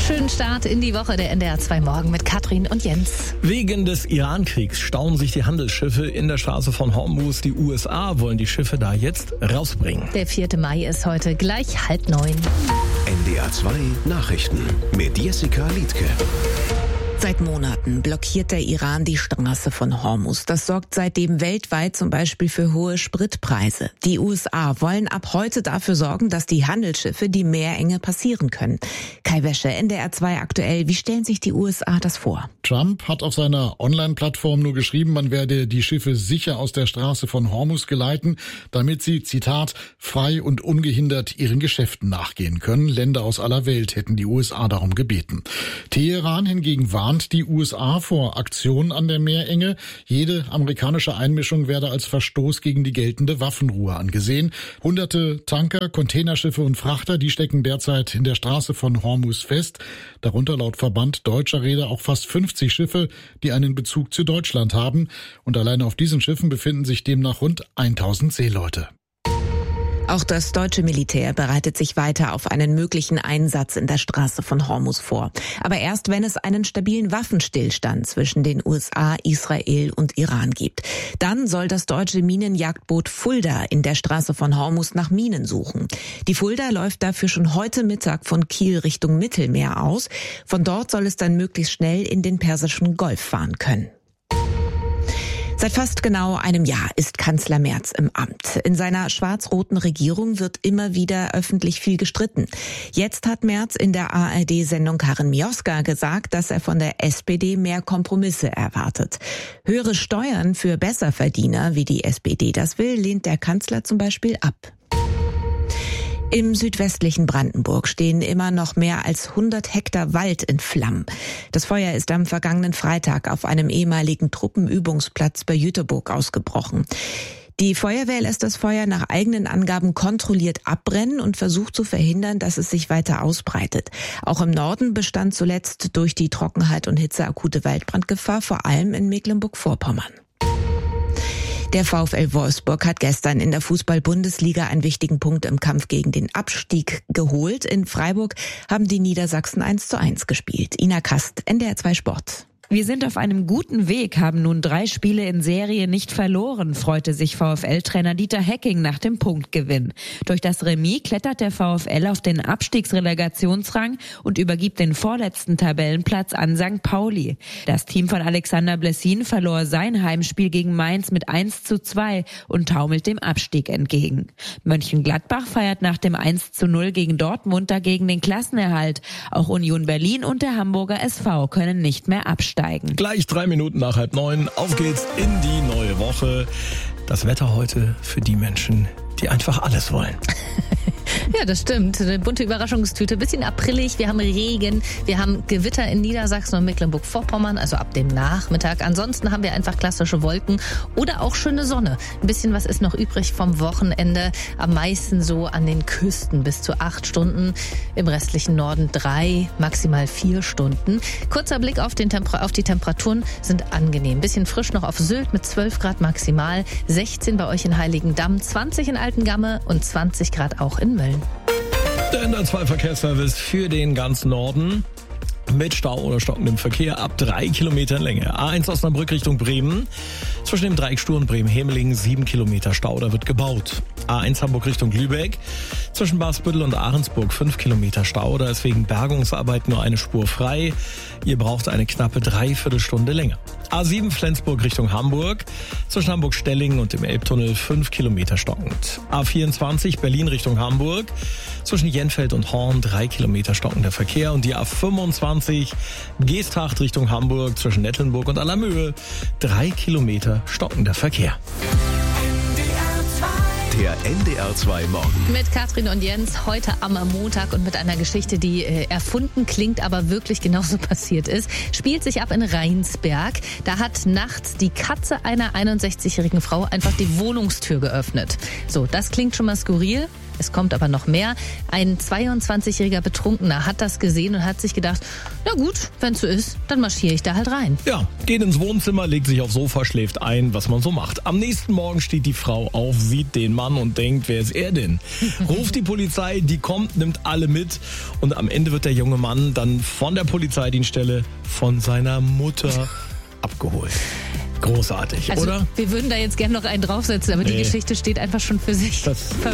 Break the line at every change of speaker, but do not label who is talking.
Schönen Start in die Woche der NDR 2 Morgen mit Katrin und Jens.
Wegen des Iran-Kriegs stauen sich die Handelsschiffe in der Straße von Hormuz. Die USA wollen die Schiffe da jetzt rausbringen.
Der 4. Mai ist heute gleich 8:30.
NDR 2 Nachrichten mit Jessica Liedtke.
Seit Monaten blockiert der Iran die Straße von Hormuz. Das sorgt seitdem weltweit zum Beispiel für hohe Spritpreise. Die USA wollen ab heute dafür sorgen, dass die Handelsschiffe die Meerenge passieren können. Kai Wäsche, NDR 2 aktuell. Wie stellen sich die USA das vor?
Trump hat auf seiner Online-Plattform nur geschrieben, man werde die Schiffe sicher aus der Straße von Hormuz geleiten, damit sie, Zitat, frei und ungehindert ihren Geschäften nachgehen können. Länder aus aller Welt hätten die USA darum gebeten. Teheran hingegen warnt die USA vor Aktionen an der Meerenge. Jede amerikanische Einmischung werde als Verstoß gegen die geltende Waffenruhe angesehen. Hunderte Tanker, Containerschiffe und Frachter, die stecken derzeit in der Straße von Hormuz fest. Darunter laut Verband deutscher Reeder auch fast 50 Schiffe, die einen Bezug zu Deutschland haben. Und alleine auf diesen Schiffen befinden sich demnach rund 1000 Seeleute.
Auch das deutsche Militär bereitet sich weiter auf einen möglichen Einsatz in der Straße von Hormuz vor. Aber erst, wenn es einen stabilen Waffenstillstand zwischen den USA, Israel und Iran gibt. Dann soll das deutsche Minenjagdboot Fulda in der Straße von Hormuz nach Minen suchen. Die Fulda läuft dafür schon heute Mittag von Kiel Richtung Mittelmeer aus. Von dort soll es dann möglichst schnell in den Persischen Golf fahren können. Seit fast genau einem Jahr ist Kanzler Merz im Amt. In seiner schwarz-roten Regierung wird immer wieder öffentlich viel gestritten. Jetzt hat Merz in der ARD-Sendung Karin Mioska gesagt, dass er von der SPD mehr Kompromisse erwartet. Höhere Steuern für Besserverdiener, wie die SPD das will, lehnt der Kanzler zum Beispiel ab. Im südwestlichen Brandenburg stehen immer noch mehr als 100 Hektar Wald in Flammen. Das Feuer ist am vergangenen Freitag auf einem ehemaligen Truppenübungsplatz bei Jüterbog ausgebrochen. Die Feuerwehr lässt das Feuer nach eigenen Angaben kontrolliert abbrennen und versucht zu verhindern, dass es sich weiter ausbreitet. Auch im Norden bestand zuletzt durch die Trockenheit und Hitze akute Waldbrandgefahr, vor allem in Mecklenburg-Vorpommern. Der VfL Wolfsburg hat gestern in der Fußball-Bundesliga einen wichtigen Punkt im Kampf gegen den Abstieg geholt. In Freiburg haben die Niedersachsen 1:1 gespielt. Ina Kast, NDR 2 Sport.
Wir sind auf einem guten Weg, haben nun 3 Spiele in Serie nicht verloren, freute sich VfL-Trainer Dieter Hecking nach dem Punktgewinn. Durch das Remis klettert der VfL auf den Abstiegsrelegationsrang und übergibt den vorletzten Tabellenplatz an St. Pauli. Das Team von Alexander Blessin verlor sein Heimspiel gegen Mainz mit 1:2 und taumelt dem Abstieg entgegen. Mönchengladbach feiert nach dem 1:0 gegen Dortmund dagegen den Klassenerhalt. Auch Union Berlin und der Hamburger SV können nicht mehr absteigen.
Gleich 3 Minuten nach 8:30. Auf geht's in die neue Woche. Das Wetter heute für die Menschen, die einfach alles wollen.
Ja, das stimmt. Eine bunte Überraschungstüte. Bisschen aprillig. Wir haben Regen. Wir haben Gewitter in Niedersachsen und Mecklenburg-Vorpommern, also ab dem Nachmittag. Ansonsten haben wir einfach klassische Wolken oder auch schöne Sonne. Ein bisschen was ist noch übrig vom Wochenende. Am meisten so an den Küsten bis zu 8 Stunden. Im restlichen Norden 3, maximal 4 Stunden. Kurzer Blick auf die Temperaturen sind angenehm. Bisschen frisch noch auf Sylt mit 12 Grad maximal. 16 bei euch in Heiligendamm, 20 in Altengamme und 20 Grad auch in Mölln.
Der NDR 2 Verkehrsservice für den ganzen Norden. Mit Stau oder stockendem Verkehr ab 3 Kilometern Länge. A1 Osnabrück Richtung Bremen. Zwischen dem Dreieck Stur und Bremen-Hemeling 7 Kilometer Stau, da wird gebaut. A1 Hamburg Richtung Lübeck. Zwischen Basbüttel und Ahrensburg 5 Kilometer Stau, da ist wegen Bergungsarbeit nur eine Spur frei. Ihr braucht eine knappe Dreiviertelstunde länger. A7 Flensburg Richtung Hamburg. Zwischen Hamburg-Stellingen und dem Elbtunnel 5 Kilometer stockend. A24 Berlin Richtung Hamburg. Zwischen Jenfeld und Horn 3 Kilometer stockender Verkehr. Und die A25 Geesthacht Richtung Hamburg zwischen Nettelnburg und Allermöhe 3 Kilometer stockender Verkehr.
Der NDR 2 Morgen.
Mit Katrin und Jens heute am Montag und mit einer Geschichte, die erfunden klingt, aber wirklich genauso passiert ist. Spielt sich ab in Rheinsberg. Da hat nachts die Katze einer 61-jährigen Frau einfach die Wohnungstür geöffnet. So, das klingt schon mal skurril. Es kommt aber noch mehr. Ein 22-jähriger Betrunkener hat das gesehen und hat sich gedacht, na gut, wenn es so ist, dann marschiere ich da halt rein.
Ja, geht ins Wohnzimmer, legt sich aufs Sofa, schläft ein, was man so macht. Am nächsten Morgen steht die Frau auf, sieht den Mann und denkt, wer ist er denn? Ruft die Polizei, die kommt, nimmt alle mit und am Ende wird der junge Mann dann von der Polizeidienststelle von seiner Mutter abgeholt. Großartig,
also,
oder?
Wir würden da jetzt gerne noch einen draufsetzen, aber die Geschichte steht einfach schon für sich.
Das